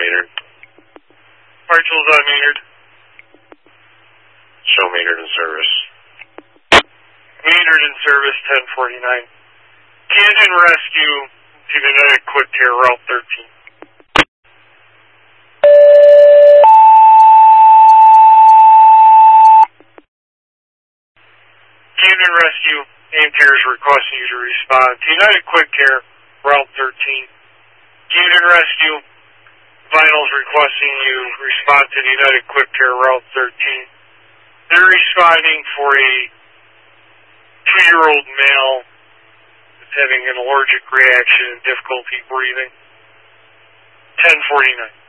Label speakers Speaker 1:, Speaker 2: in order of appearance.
Speaker 1: metered.
Speaker 2: Marshall's on metered.
Speaker 1: Show metered in service.
Speaker 2: Metered in service, 1049. Camden Rescue to United Quick Care, Route 13. Camden Rescue, AMCare is requesting you to respond to United Quick Care, Route 13. Camden Rescue, Vinyl's requesting you respond to the United Quick Care, Route 13. They're responding for a 2-year-old male that's having an allergic reaction and difficulty breathing. 1049.